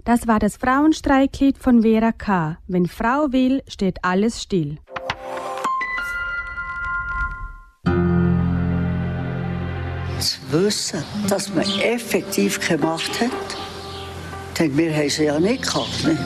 Das war das Frauenstreiklied von Vera K. Wenn Frau will, steht alles still. Zu wissen, dass man effektiv keine Macht hat, denn wir haben sie ja nicht gehabt. Ne?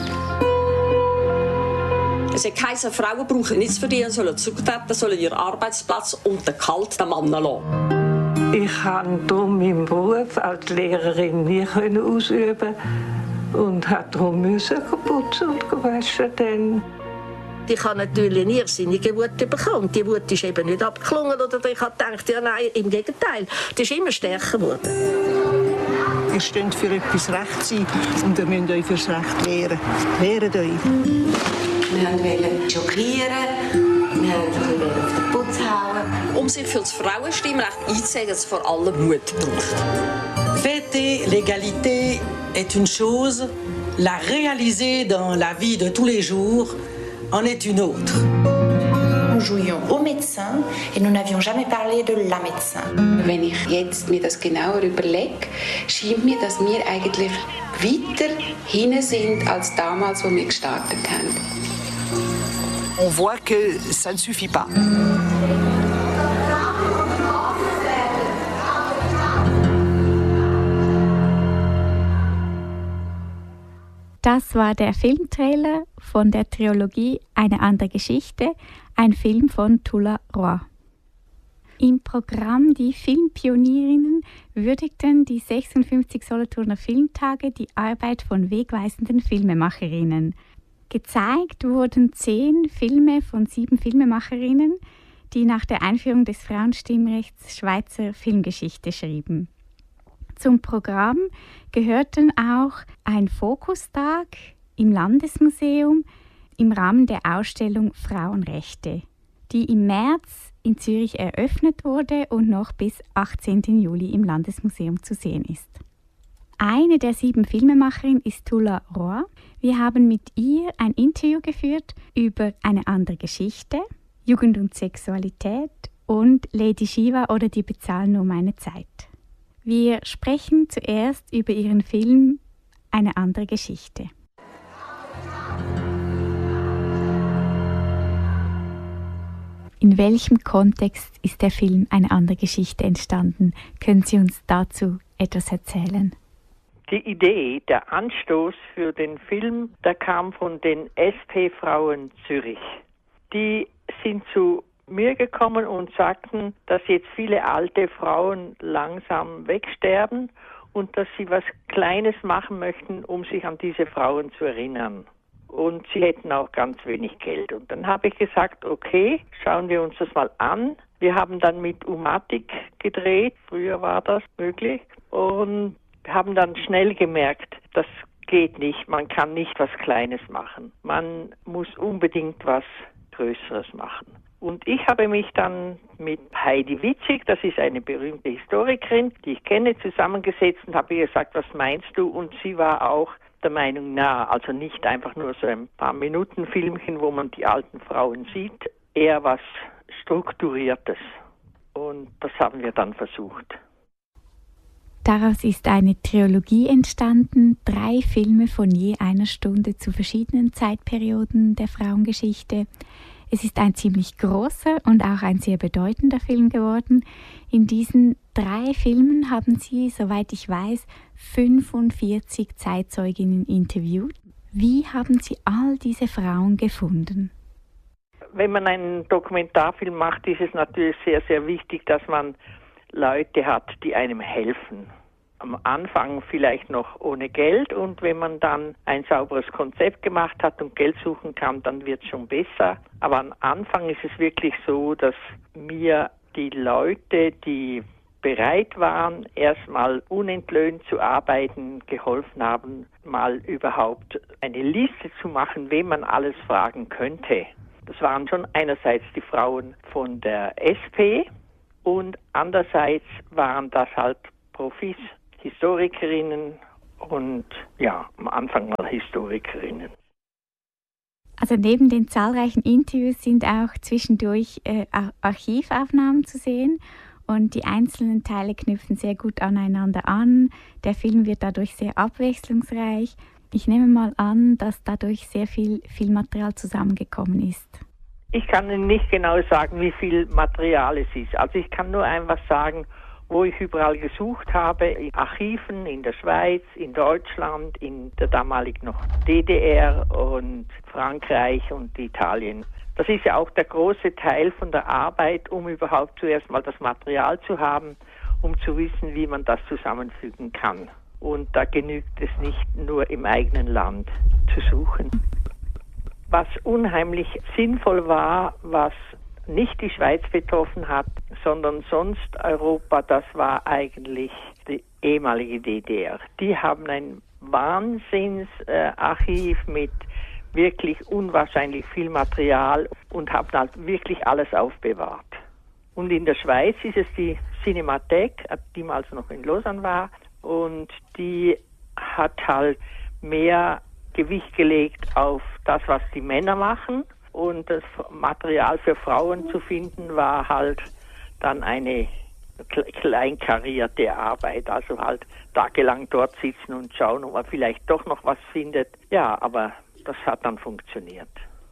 Es hat geheißen, Frauen brauchen nichts verdienen, sollen zurücktreten, sollen ihren Arbeitsplatz und den kalten Mann lassen. Ich konnte darum meinen Beruf als Lehrerin nie ausüben und musste darum putzen und gewaschen. Ich habe natürlich eine irrsinnige Wut bekommen. Die Wut ist eben nicht abgeklungen. Oder ich habe gedacht, ja nein, im Gegenteil. Die ist immer stärker geworden. Ihr steht für etwas Recht sein und ihr müsst euch fürs Recht wehren. Wehrt euch. Wir wollten schockieren, wir wollten auf den Putz hauen. Um sich für das Frauenstimmrecht einzusetzen, dass es vor allem Mut braucht. Fêter l'égalité est une chose, la réaliser dans la vie de tous les jours en est une autre. Nous jouions au médecin et nous n'avions jamais parlé de la médecin. Wenn ich jetzt mir das genauer überlege, scheint mir, dass wir eigentlich weiter hinten sind als damals, wo wir gestartet haben. On voit que ça ne suffit pas. Das war der Filmtrailer von der Trilogie Eine andere Geschichte, ein Film von Tula Roy. Im Programm Die Filmpionierinnen würdigten die 56 Solothurner Filmtage die Arbeit von wegweisenden Filmemacherinnen. Gezeigt wurden 10 Filme von 7 Filmemacherinnen, die nach der Einführung des Frauenstimmrechts Schweizer Filmgeschichte schrieben. Zum Programm gehörten auch ein Fokustag im Landesmuseum im Rahmen der Ausstellung Frauenrechte, die im März in Zürich eröffnet wurde und noch bis 18. Juli im Landesmuseum zu sehen ist. Eine der 7 Filmemacherinnen ist Tula Roy. Wir haben mit ihr ein Interview geführt über eine andere Geschichte, Jugend und Sexualität und Lady Shiva oder die bezahlen nur meine Zeit. Wir sprechen zuerst über ihren Film Eine andere Geschichte. In welchem Kontext ist der Film Eine andere Geschichte entstanden? Können Sie uns dazu etwas erzählen? Die Idee, der Anstoß für den Film, der kam von den SP-Frauen Zürich. Die sind zu mir gekommen und sagten, dass jetzt viele alte Frauen langsam wegsterben und dass sie was Kleines machen möchten, um sich an diese Frauen zu erinnern. Und sie hätten auch ganz wenig Geld. Und dann habe ich gesagt, okay, schauen wir uns das mal an. Wir haben dann mit Umatic gedreht, früher war das möglich, und haben dann schnell gemerkt, das geht nicht, man kann nicht was Kleines machen. Man muss unbedingt was Größeres machen. Und ich habe mich dann mit Heidi Witzig, das ist eine berühmte Historikerin, die ich kenne, zusammengesetzt und habe ihr gesagt, was meinst du? Und sie war auch der Meinung, na, also nicht einfach nur so ein paar Minuten Filmchen, wo man die alten Frauen sieht, eher was Strukturiertes. Und das haben wir dann versucht. Daraus ist eine Trilogie entstanden, 3 Filme von je einer Stunde zu verschiedenen Zeitperioden der Frauengeschichte. Es ist ein ziemlich großer und auch ein sehr bedeutender Film geworden. In diesen 3 Filmen haben Sie, soweit ich weiß, 45 Zeitzeuginnen interviewt. Wie haben Sie all diese Frauen gefunden? Wenn man einen Dokumentarfilm macht, ist es natürlich sehr, sehr wichtig, dass man Leute hat, die einem helfen. Am Anfang vielleicht noch ohne Geld und wenn man dann ein sauberes Konzept gemacht hat und Geld suchen kann, dann wird es schon besser. Aber am Anfang ist es wirklich so, dass mir die Leute, die bereit waren, erstmal unentlöhnt zu arbeiten, geholfen haben, mal überhaupt eine Liste zu machen, wen man alles fragen könnte. Das waren schon einerseits die Frauen von der SP und andererseits waren das halt Profis, Historikerinnen und ja, am Anfang mal Historikerinnen. Also neben den zahlreichen Interviews sind auch zwischendurch Archivaufnahmen zu sehen und die einzelnen Teile knüpfen sehr gut aneinander an. Der Film wird dadurch sehr abwechslungsreich. Ich nehme mal an, dass dadurch sehr viel Filmmaterial zusammengekommen ist. Ich kann Ihnen nicht genau sagen, wie viel Material es ist. Also ich kann nur einfach sagen, wo ich überall gesucht habe, in Archiven in der Schweiz, in Deutschland, in der damaligen noch DDR und Frankreich und Italien. Das ist ja auch der große Teil von der Arbeit, um überhaupt zuerst mal das Material zu haben, um zu wissen, wie man das zusammenfügen kann. Und da genügt es nicht nur im eigenen Land zu suchen. Was unheimlich sinnvoll war, was nicht die Schweiz betroffen hat, sondern sonst Europa, das war eigentlich die ehemalige DDR. Die haben ein Wahnsinnsarchiv mit wirklich unwahrscheinlich viel Material und haben halt wirklich alles aufbewahrt. Und in der Schweiz ist es die Cinemathek, die mal noch in Lausanne war, und die hat halt mehr Gewicht gelegt auf das, was die Männer machen, und das Material für Frauen zu finden war halt dann eine kleinkarierte Arbeit, also halt tagelang dort sitzen und schauen, ob man vielleicht doch noch was findet. Ja, aber das hat dann funktioniert.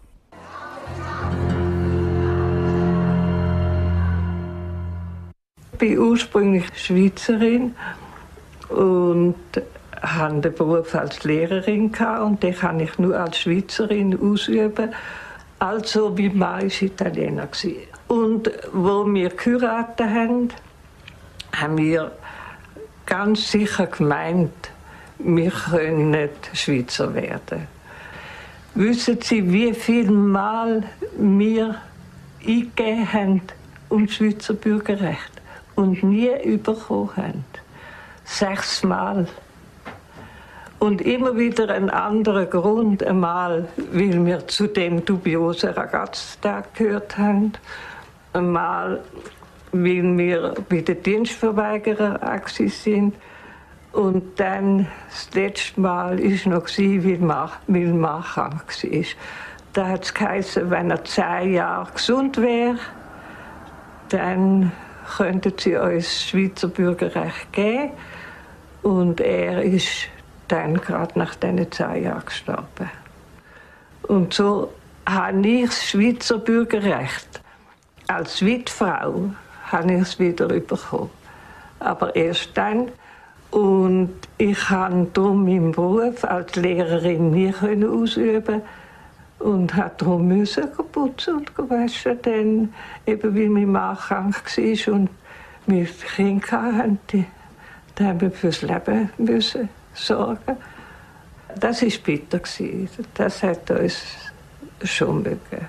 Ich bin ursprünglich Schweizerin und hatte den Beruf als Lehrerin und den kann ich nur als Schweizerin ausüben. Also mein Mann war Italiener. Und wo wir geheiratet haben, haben wir ganz sicher gemeint, wir können nicht Schweizer werden. Wissen Sie, wie viel Mal wir eingegeben haben um das Schweizer Bürgerrecht und nie bekommen haben? 6 Mal. Und immer wieder ein anderer Grund, einmal, weil wir zu dem dubiosen Ragazzi-Tag gehört haben, einmal, weil wir bei den Dienstverweigerer sind. Und dann, das letzte Mal, war noch, weil Mann krank war. Da hat es geheißen, wenn er 10 Jahre gesund wäre, dann könnten sie uns das Schweizer Bürgerrecht geben. Und er ist dann gerade nach diesen 10 Jahren gestorben. Und so habe ich das Schweizer Bürgerrecht. Als Witfrau habe ich es wieder bekommen. Aber erst dann. Und ich konnte darum meinen Beruf als Lehrerin nie ausüben und musste darum putzen und waschen, dann, eben weil mein Mann krank war und wir Kinder hatten, da haben wir fürs Leben müssen sorgen. Das war bitter. Das hat uns schon mögen.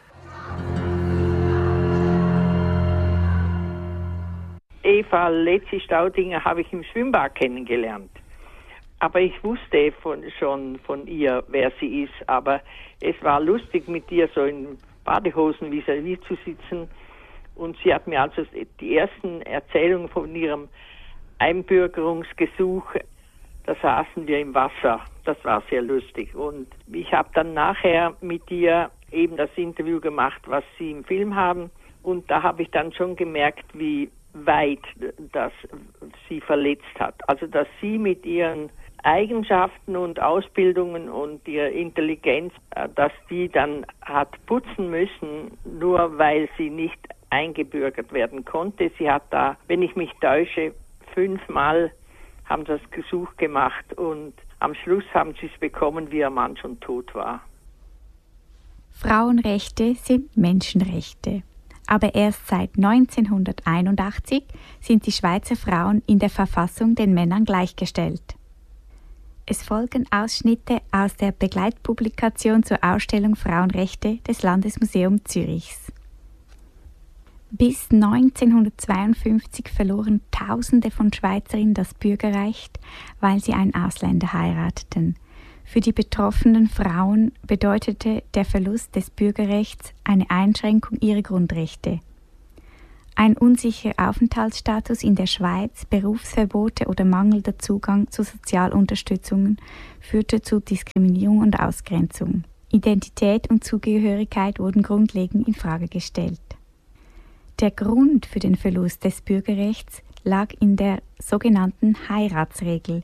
Eva Letzi-Staudinger habe ich im Schwimmbad kennengelernt. Aber ich wusste schon von ihr, wer sie ist. Aber es war lustig, mit ihr so in Badehosen vis-à-vis zu sitzen. Und sie hat mir also die ersten Erzählungen von ihrem Einbürgerungsgesuch, da saßen wir im Wasser. Das war sehr lustig. Und ich habe dann nachher mit ihr eben das Interview gemacht, was sie im Film haben. Und da habe ich dann schon gemerkt, wie weit das sie verletzt hat. Also dass sie mit ihren Eigenschaften und Ausbildungen und ihrer Intelligenz, dass die dann hat putzen müssen, nur weil sie nicht eingebürgert werden konnte. Sie hat da, wenn ich mich täusche, 5 Mal haben das Gesuch gemacht und am Schluss haben sie es bekommen, wie ihr Mann schon tot war. Frauenrechte sind Menschenrechte. Aber erst seit 1981 sind die Schweizer Frauen in der Verfassung den Männern gleichgestellt. Es folgen Ausschnitte aus der Begleitpublikation zur Ausstellung Frauenrechte des Landesmuseums Zürichs. Bis 1952 verloren Tausende von Schweizerinnen das Bürgerrecht, weil sie einen Ausländer heirateten. Für die betroffenen Frauen bedeutete der Verlust des Bürgerrechts eine Einschränkung ihrer Grundrechte. Ein unsicherer Aufenthaltsstatus in der Schweiz, Berufsverbote oder mangelnder Zugang zu Sozialunterstützungen führte zu Diskriminierung und Ausgrenzung. Identität und Zugehörigkeit wurden grundlegend in Frage gestellt. Der Grund für den Verlust des Bürgerrechts lag in der sogenannten Heiratsregel,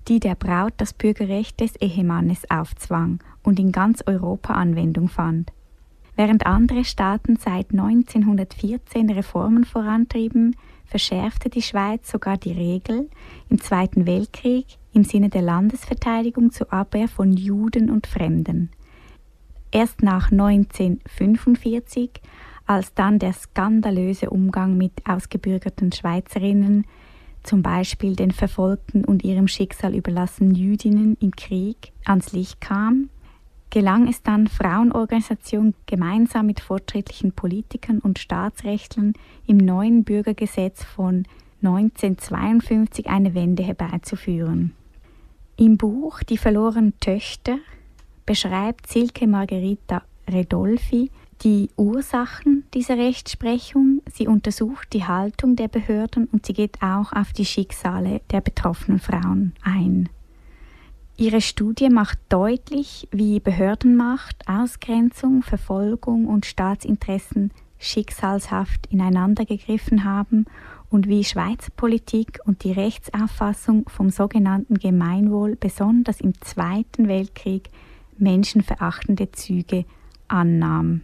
die der Braut das Bürgerrecht des Ehemannes aufzwang und in ganz Europa Anwendung fand. Während andere Staaten seit 1914 Reformen vorantrieben, verschärfte die Schweiz sogar die Regel im Zweiten Weltkrieg im Sinne der Landesverteidigung zur Abwehr von Juden und Fremden. Erst nach 1945, als dann der skandalöse Umgang mit ausgebürgerten Schweizerinnen, zum Beispiel den verfolgten und ihrem Schicksal überlassenen Jüdinnen im Krieg, ans Licht kam, gelang es dann Frauenorganisationen gemeinsam mit fortschrittlichen Politikern und Staatsrechtlern im neuen Bürgergesetz von 1952 eine Wende herbeizuführen. Im Buch »Die verlorenen Töchter« beschreibt Silke Margherita Redolfi die Ursachen dieser Rechtsprechung. Sie untersucht die Haltung der Behörden und sie geht auch auf die Schicksale der betroffenen Frauen ein. Ihre Studie macht deutlich, wie Behördenmacht, Ausgrenzung, Verfolgung und Staatsinteressen schicksalshaft ineinandergegriffen haben und wie Schweizer Politik und die Rechtsauffassung vom sogenannten Gemeinwohl besonders im Zweiten Weltkrieg menschenverachtende Züge annahm.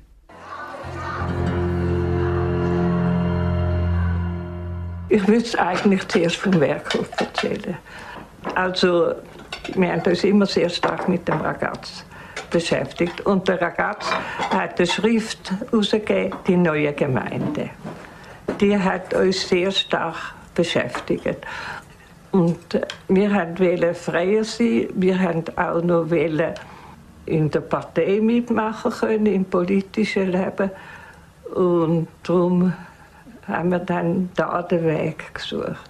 Ich würde es eigentlich zuerst vom Werkhof erzählen. Also, wir haben uns immer sehr stark mit dem Ragaz beschäftigt. Und der Ragaz hat eine Schrift herausgegeben, die neue Gemeinde. Die hat uns sehr stark beschäftigt. Und wir wollten freier sein, wir wollten auch noch in der Partei mitmachen können, im politischen Leben. Und darum haben wir dann da den Weg gesucht.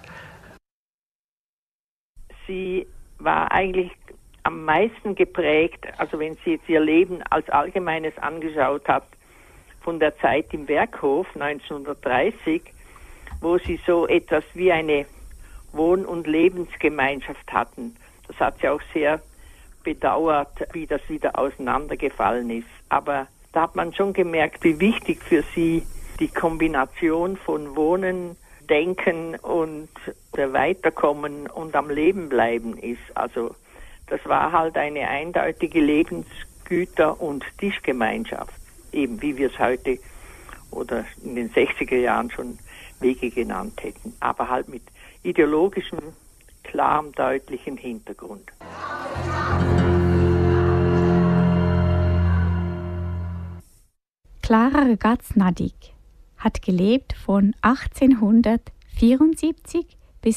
Sie war eigentlich am meisten geprägt, also wenn sie jetzt ihr Leben als Allgemeines angeschaut hat, von der Zeit im Werkhof 1930, wo sie so etwas wie eine Wohn- und Lebensgemeinschaft hatten. Das hat sie auch sehr bedauert, wie das wieder auseinandergefallen ist. Aber da hat man schon gemerkt, wie wichtig für sie die Kombination von Wohnen, Denken und Weiterkommen und am Leben bleiben ist. Also das war halt eine eindeutige Lebensgüter- und Tischgemeinschaft, eben wie wir es heute oder in den 60er Jahren schon Wege genannt hätten, aber halt mit ideologischem, klarem, deutlichem Hintergrund. Klara Ragaz-Nadig hat gelebt von 1874 bis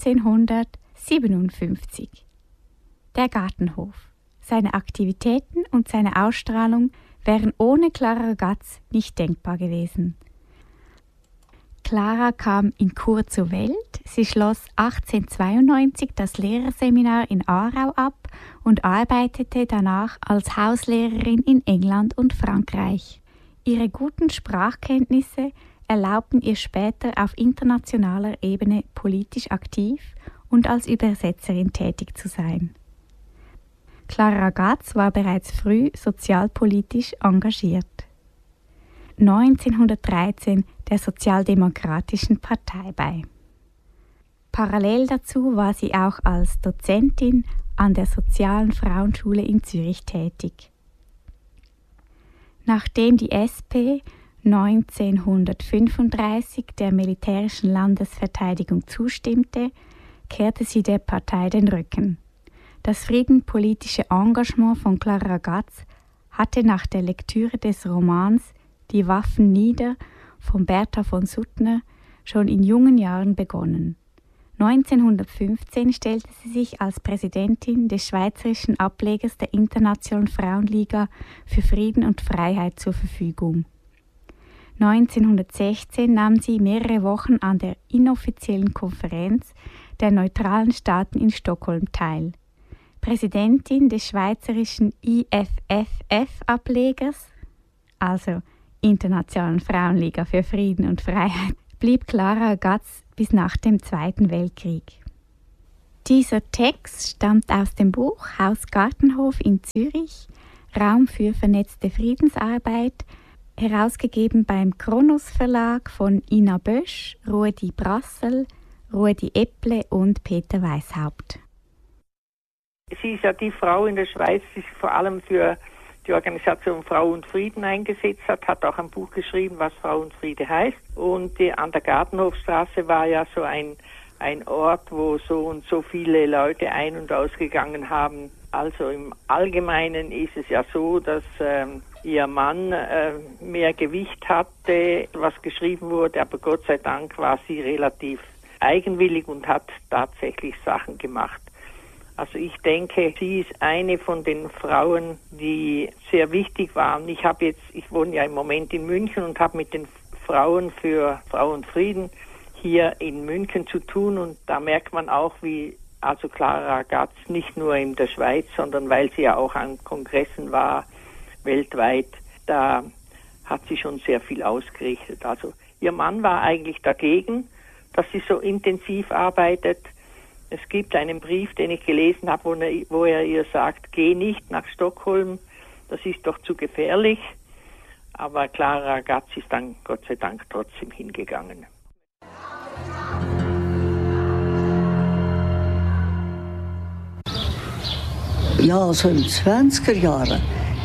1957. Der Gartenhof. Seine Aktivitäten und seine Ausstrahlung wären ohne Klara Ragaz nicht denkbar gewesen. Klara kam in Chur zur Welt. Sie schloss 1892 das Lehrerseminar in Aarau ab und arbeitete danach als Hauslehrerin in England und Frankreich. Ihre guten Sprachkenntnisse erlaubten ihr später auf internationaler Ebene politisch aktiv und als Übersetzerin tätig zu sein. Klara Ragaz war bereits früh sozialpolitisch engagiert. 1913 der Sozialdemokratischen Partei bei. Parallel dazu war sie auch als Dozentin an der Sozialen Frauenschule in Zürich tätig. Nachdem die SP 1935 der militärischen Landesverteidigung zustimmte, kehrte sie der Partei den Rücken. Das friedenpolitische Engagement von Klara Ragaz hatte nach der Lektüre des Romans »Die Waffen nieder« von Bertha von Suttner schon in jungen Jahren begonnen. 1915 stellte sie sich als Präsidentin des schweizerischen Ablegers der Internationalen Frauenliga für Frieden und Freiheit zur Verfügung. 1916 nahm sie mehrere Wochen an der inoffiziellen Konferenz der neutralen Staaten in Stockholm teil. Präsidentin des schweizerischen IFFF-Ablegers, also Internationalen Frauenliga für Frieden und Freiheit, blieb Klara Ragaz bis nach dem Zweiten Weltkrieg. Dieser Text stammt aus dem Buch Haus Gartenhof in Zürich, Raum für vernetzte Friedensarbeit, herausgegeben beim Kronos Verlag von Ina Bösch, Ruedi Brassel, Ruedi Epple und Peter Weishaupt. sie ist ja die Frau in der Schweiz, die sich vor allem für die Organisation Frau und Frieden eingesetzt hat auch ein Buch geschrieben, was Frau und Friede heißt. Und an der Gartenhofstraße war ja so ein Ort, wo so und so viele Leute ein- und ausgegangen haben. Also im Allgemeinen ist es ja so, dass ihr Mann mehr Gewicht hatte, was geschrieben wurde, aber Gott sei Dank war sie relativ eigenwillig und hat tatsächlich Sachen gemacht. Also ich denke, sie ist eine von den Frauen, die sehr wichtig waren. Ich wohne ja im Moment in München und habe mit den Frauen für Frau und Frieden hier in München zu tun, und da merkt man auch, wie also Clara Ragaz nicht nur in der Schweiz, sondern weil sie ja auch an Kongressen war, weltweit, da hat sie schon sehr viel ausgerichtet. Also ihr Mann war eigentlich dagegen, dass sie so intensiv arbeitet. Es gibt einen Brief, den ich gelesen habe, wo er ihr sagt, geh nicht nach Stockholm, das ist doch zu gefährlich. Aber Clara Ragaz ist dann Gott sei Dank trotzdem hingegangen. Ja, so in den 20er Jahren,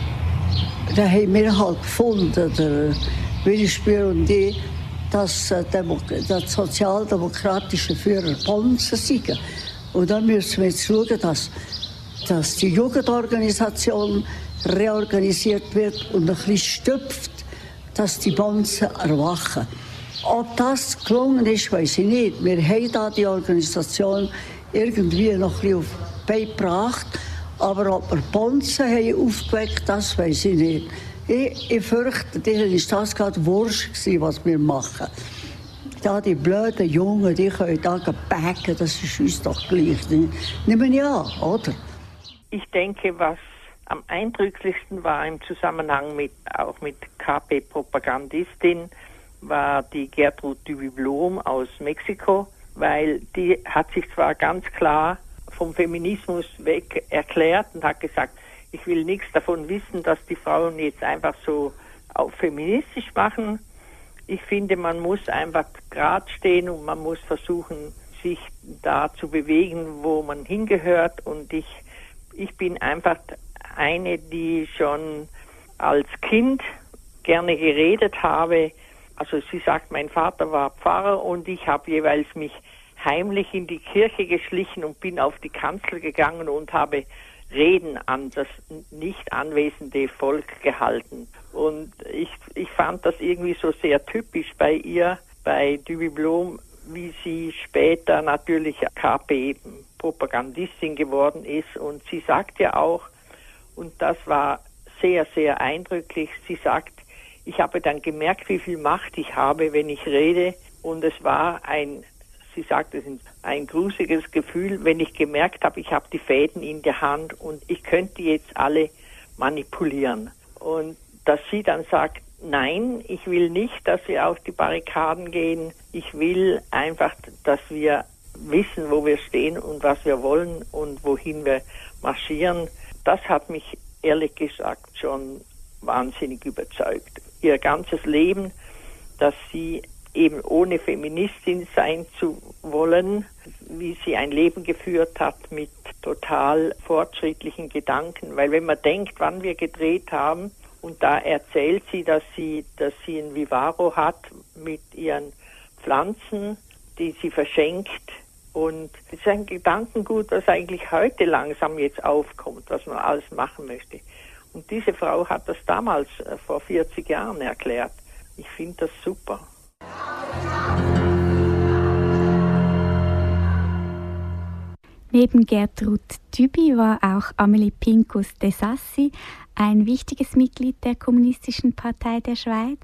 da haben wir halt gefunden, der Willy Spür und ich, dass das sozialdemokratische Führer Bonzen sind. Und dann müssen wir jetzt schauen, dass die Jugendorganisation reorganisiert wird und ein bisschen stüpft, dass die Bonzen erwachen. Ob das gelungen ist, weiß ich nicht. Wir haben da die Organisation irgendwie noch ein bisschen auf die Beine gebracht. Aber ob wir Bonzen haben aufgeweckt, das weiß ich nicht. Ich fürchte, denen ist das gerade wurscht gewesen, was wir machen. Da die blöden Jungen, die können da backen, das ist uns doch gleich. Nehmen wir an, oder? Ich denke, was am eindrücklichsten war im Zusammenhang mit KP-Propagandistin, war die Gertrud Duby-Blom aus Mexiko, weil die hat sich zwar ganz klar vom Feminismus weg erklärt und hat gesagt, ich will nichts davon wissen, dass die Frauen jetzt einfach so auch feministisch machen. Ich finde, man muss einfach gerade stehen und man muss versuchen, sich da zu bewegen, wo man hingehört. Und ich bin einfach eine, die schon als Kind gerne geredet habe. Also sie sagt, mein Vater war Pfarrer und ich habe jeweils mich heimlich in die Kirche geschlichen und bin auf die Kanzel gegangen und habe Reden an das nicht anwesende Volk gehalten. Und ich fand das irgendwie so sehr typisch bei ihr, bei Duby-Blom, wie sie später natürlich KP-Propagandistin geworden ist. Und sie sagt ja auch, und das war sehr, sehr eindrücklich, sie sagt, ich habe dann gemerkt, wie viel Macht ich habe, wenn ich rede. Und es war sie sagt, es ist ein gruseliges Gefühl, wenn ich gemerkt habe, ich habe die Fäden in der Hand und ich könnte jetzt alle manipulieren. Und dass sie dann sagt, nein, ich will nicht, dass wir auf die Barrikaden gehen. Ich will einfach, dass wir wissen, wo wir stehen und was wir wollen und wohin wir marschieren. Das hat mich ehrlich gesagt schon wahnsinnig überzeugt. Ihr ganzes Leben, dass sie eben ohne Feministin sein zu wollen, wie sie ein Leben geführt hat mit total fortschrittlichen Gedanken. Weil wenn man denkt, wann wir gedreht haben, und da erzählt sie, dass sie ein Vivaro hat mit ihren Pflanzen, die sie verschenkt. Und es ist ein Gedankengut, was eigentlich heute langsam jetzt aufkommt, was man alles machen möchte. Und diese Frau hat das damals vor 40 Jahren erklärt. Ich finde das super. Neben Gertrud Duby war auch Amélie Pinkus de Sassy ein wichtiges Mitglied der Kommunistischen Partei der Schweiz.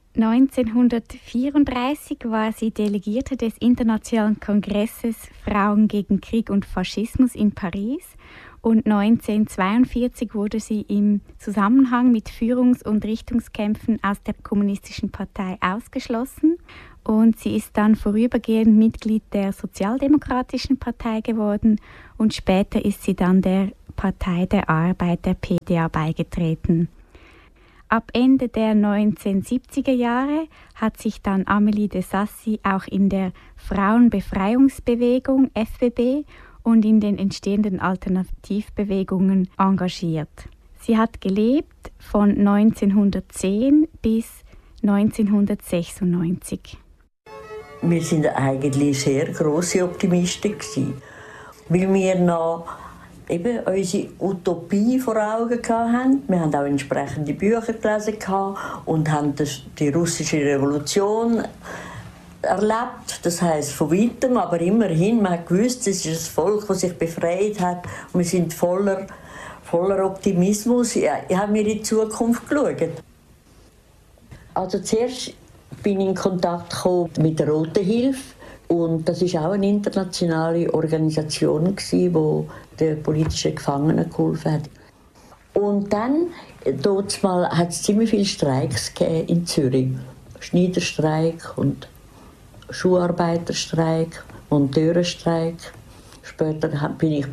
1934 war sie Delegierte des Internationalen Kongresses Frauen gegen Krieg und Faschismus in Paris und 1942 wurde sie im Zusammenhang mit Führungs- und Richtungskämpfen aus der Kommunistischen Partei ausgeschlossen und sie ist dann vorübergehend Mitglied der Sozialdemokratischen Partei geworden und später ist sie dann der Partei der Arbeit, der PDA, beigetreten. Ab Ende der 1970er Jahre hat sich dann Amélie de Sassy auch in der Frauenbefreiungsbewegung FBB und in den entstehenden Alternativbewegungen engagiert. Sie hat gelebt von 1910 bis 1996. Wir sind eigentlich sehr grosse Optimisten gewesen, weil wir noch eben unsere Utopie vor Augen hatten. Wir haben auch entsprechende Bücher gelesen und haben die russische Revolution erlebt. Das heisst von weitem, aber immerhin, man hat gewusst, es ist ein Volk, das sich befreit hat. Und wir sind voller Optimismus. Ich habe mir in die Zukunft geschaut. Also zuerst bin ich in Kontakt gekommen mit der Roten Hilfe. Und das war auch eine internationale Organisation, die den politischen Gefangenen geholfen hat. Und dann, dort mal, hat es ziemlich viele Streiks gegeben in Zürich. Schneiderstreik und Schuharbeiterstreik, Monteurenstreik. Später bin ich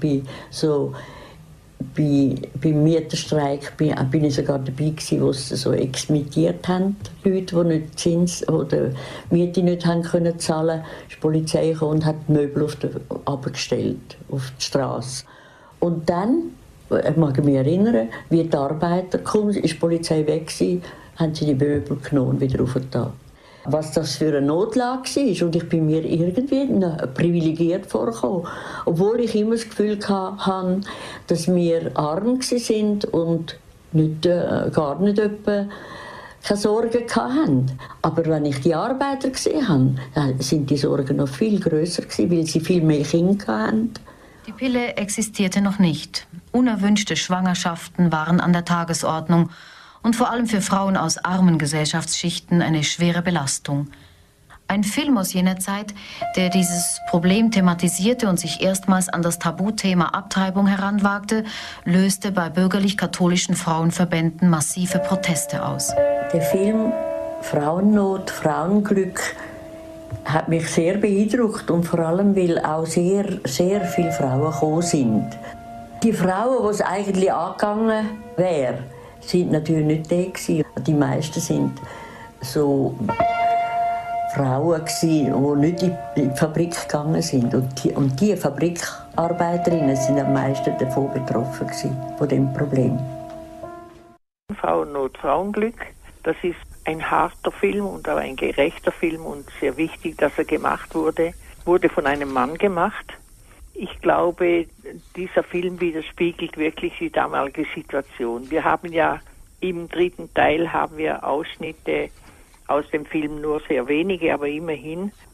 beim Mieterstreik bin ich sogar dabei gewesen, wo sie so exmittiert haben, Leute, die nicht Zins oder Miete nicht haben können zahlen. Die Polizei kam und hat die Möbel abgestellt auf die Straße. Und dann, ich mag mich erinnern, wie die Arbeiter kamen, ist die Polizei weg gewesen, haben sie die Möbel genommen und wieder aufgetan. Was das für eine Notlage war. Und ich bin mir irgendwie privilegiert vorgekommen. Obwohl ich immer das Gefühl hatte, dass wir arm waren und gar nicht keine Sorgen hatten. Aber wenn ich die Arbeiter gesehen habe, sind die Sorgen noch viel grösser gewesen, weil sie viel mehr Kinder hatten. Die Pille existierte noch nicht. Unerwünschte Schwangerschaften waren an der Tagesordnung. Und vor allem für Frauen aus armen Gesellschaftsschichten eine schwere Belastung. Ein Film aus jener Zeit, der dieses Problem thematisierte und sich erstmals an das Tabuthema Abtreibung heranwagte, löste bei bürgerlich-katholischen Frauenverbänden massive Proteste aus. Der Film Frauennot, Frauenglück hat mich sehr beeindruckt und vor allem, weil auch sehr, sehr viele Frauen gekommen sind. Die Frauen, die es eigentlich angegangen wäre, sind natürlich nicht da gewesen. Die meisten sind so Frauen gewesen, die nicht in die Fabrik gegangen sind. Und die Fabrikarbeiterinnen sind am meisten davon betroffen gewesen, von dem Problem. Frauennot, Frauenglück, das ist ein harter Film und auch ein gerechter Film und sehr wichtig, dass er gemacht wurde. Wurde von einem Mann gemacht. Ich glaube, dieser Film widerspiegelt wirklich die damalige Situation. Wir haben ja im dritten Teil haben wir Ausschnitte aus dem Film, nur sehr wenige, aber immerhin.